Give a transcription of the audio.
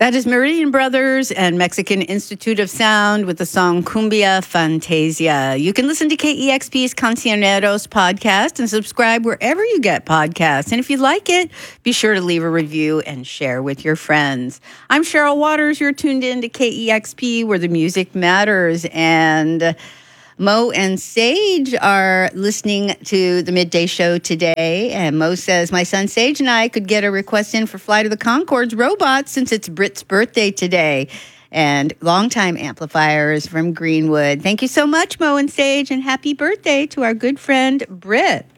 That is Meridian Brothers and Mexican Institute of Sound with the song Cumbia Fantasia. You can listen to KEXP's Cancioneros podcast and subscribe wherever you get podcasts. And if you like it, be sure to leave a review and share with your friends. I'm Cheryl Waters. You're tuned in to KEXP, where the music matters. And Mo and Sage are listening to the Midday Show today. And Mo says, my son Sage and I could get a request in for Flight of the Conchords robot since it's Britt's birthday today. And longtime amplifiers from Greenwood. Thank you so much, Mo and Sage, and happy birthday to our good friend Britt.